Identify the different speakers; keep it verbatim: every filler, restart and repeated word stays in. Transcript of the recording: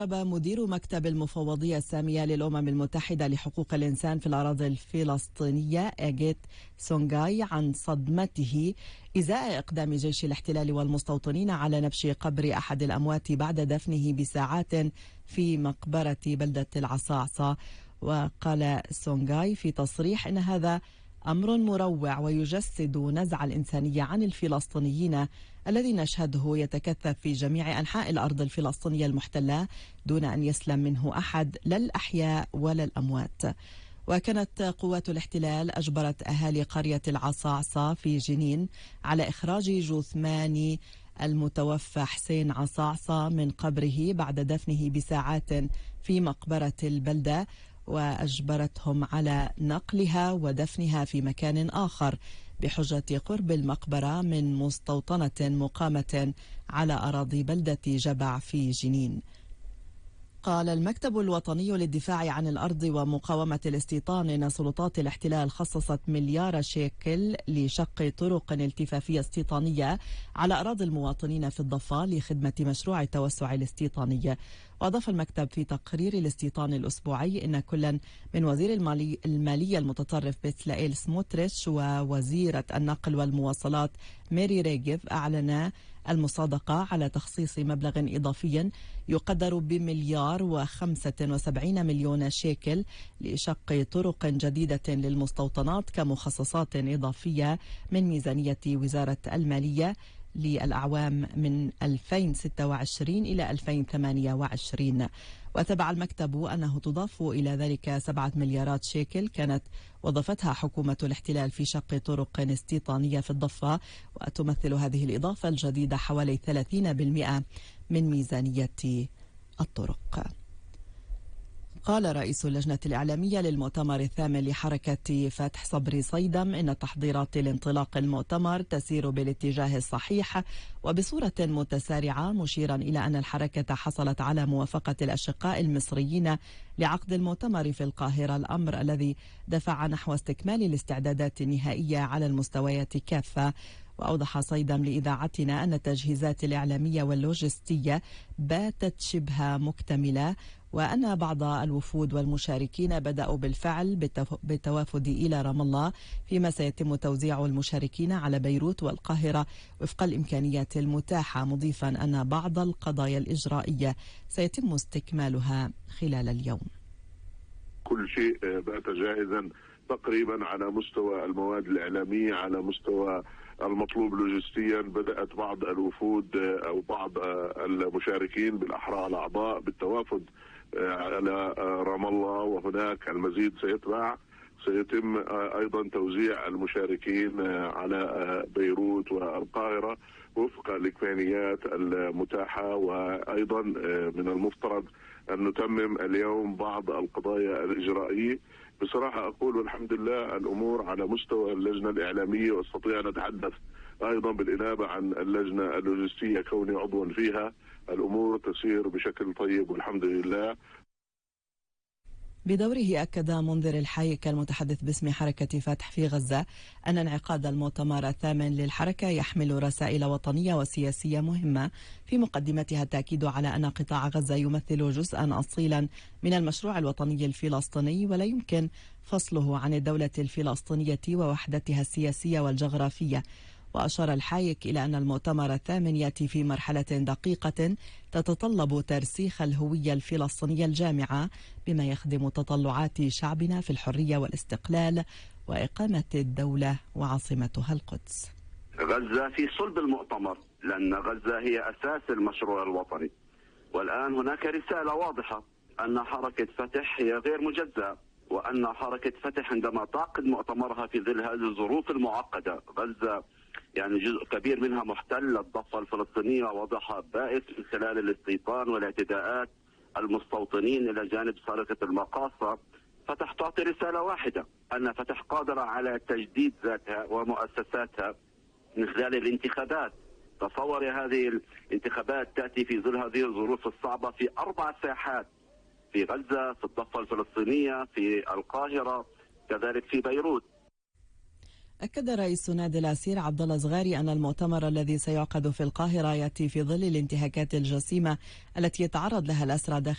Speaker 1: مدير مكتب المفوضية السامية للأمم المتحدة لحقوق الإنسان في الأراضي الفلسطينية أجيت سونغاي عن صدمته إزاء إقدام جيش الاحتلال والمستوطنين على نبش قبر أحد الأموات بعد دفنه بساعات في مقبرة بلدة العصاعصة. وقال سونغاي في تصريح إن هذا أمر مروع ويجسد نزع الإنسانية عن الفلسطينيين الذي نشهده يتكثف في جميع أنحاء الأرض الفلسطينية المحتلة دون أن يسلم منه أحد لا الأحياء ولا الأموات. وكانت قوات الاحتلال أجبرت أهالي قرية العصاعصة في جنين على إخراج جثمان المتوفى حسين عصاعصة من قبره بعد دفنه بساعات في مقبرة البلدة، وأجبرتهم على نقلها ودفنها في مكان آخر بحجة قرب المقبرة من مستوطنة مقامة على أراضي بلدة جبع في جنين. قال المكتب الوطني للدفاع عن الأرض ومقاومة الاستيطان إن سلطات الاحتلال خصصت مليار شيكل لشق طرق التفافية استيطانية على أراضي المواطنين في الضفة لخدمة مشروع التوسع الاستيطاني. وأضاف المكتب في تقرير الاستيطان الأسبوعي إن كلا من وزير المالي المالية المتطرف بتسلائيل سموتريتش ووزيرة النقل والمواصلات ميري ريغيف أعلن المصادقة على تخصيص مبلغ إضافي يقدر بمليار وخمسة وسبعين مليون شيكل لشق طرق جديدة للمستوطنات كمخصصات إضافية من ميزانية وزارة المالية للأعوام من ألفين وستة وعشرين إلى ألفين وثمانية وعشرين. وتبع المكتب أنه تضاف إلى ذلك سبعة مليارات شيكل كانت وظفتها حكومة الاحتلال في شق طرق استيطانية في الضفة، وتمثل هذه الإضافة الجديدة حوالي ثلاثين بالمئة من ميزانية الطرق. قال رئيس اللجنة الإعلامية للمؤتمر الثامن لحركة فتح صبري صيدم إن تحضيرات لانطلاق المؤتمر تسير بالاتجاه الصحيح وبصورة متسارعة، مشيرا إلى أن الحركة حصلت على موافقة الأشقاء المصريين لعقد المؤتمر في القاهرة، الأمر الذي دفع نحو استكمال الاستعدادات النهائية على المستويات كافة. وأوضح صيدم لإذاعتنا أن التجهيزات الإعلامية واللوجستية باتت شبه مكتملة، وأن بعض الوفود والمشاركين بدأوا بالفعل بالتوافد إلى رام الله، فيما سيتم توزيع المشاركين على بيروت والقاهرة وفق الإمكانيات المتاحة، مضيفا أن بعض القضايا الإجرائية سيتم استكمالها خلال اليوم.
Speaker 2: كل شيء بات جاهزا تقريبا على مستوى المواد الإعلامية، على مستوى المطلوب لوجستيا. بدأت بعض الوفود أو بعض المشاركين بالأحرى الأعضاء بالتوافد على رام الله، وهناك المزيد سيتبع. سيتم أيضا توزيع المشاركين على بيروت والقاهرة وفق الإمكانيات المتاحة. وأيضا من المفترض أن نتمم اليوم بعض القضايا الإجرائية. بصراحة أقول والحمد لله الأمور على مستوى اللجنة الإعلامية، واستطيع أن أتحدث أيضا بالإنابة عن اللجنة اللوجستية كوني عضوا فيها. الأمور تسير بشكل طيب والحمد لله.
Speaker 1: بدوره أكد منذر الحايك المتحدث باسم حركة فتح في غزة أن انعقاد المؤتمر الثامن للحركة يحمل رسائل وطنية وسياسية مهمة، في مقدمتها التأكيد على أن قطاع غزة يمثل جزءا أصيلا من المشروع الوطني الفلسطيني ولا يمكن فصله عن الدولة الفلسطينية ووحدتها السياسية والجغرافية. وأشار الحايك إلى أن المؤتمر الثامن يأتي في مرحلة دقيقة تتطلب ترسيخ الهوية الفلسطينية الجامعة بما يخدم تطلعات شعبنا في الحرية والاستقلال وإقامة الدولة وعاصمتها القدس.
Speaker 3: غزة في صلب المؤتمر، لأن غزة هي أساس المشروع الوطني، والآن هناك رسالة واضحة أن حركة فتح هي غير مجزأة، وأن حركة فتح عندما تعقد مؤتمرها في ظل هذه الظروف المعقدة، غزة يعني جزء كبير منها محتل، الضفة الفلسطينية وضعها بائس من خلال الاستيطان والاعتداءات المستوطنين إلى جانب سرقة المقاصة. فتح تعطي رسالة واحدة، أن فتح قادرة على تجديد ذاتها ومؤسساتها من خلال الانتخابات. تصوري هذه الانتخابات تأتي في ظل هذه الظروف الصعبة في أربع ساحات، في غزة، في الضفة الفلسطينية، في القاهرة، كذلك في بيروت.
Speaker 1: أكد رئيس نادي العسير عبد الله صغاري أن المؤتمر الذي سيعقد في القاهرة يأتي في ظل الانتهاكات الجسيمة التي يتعرض لها الأسرى داخل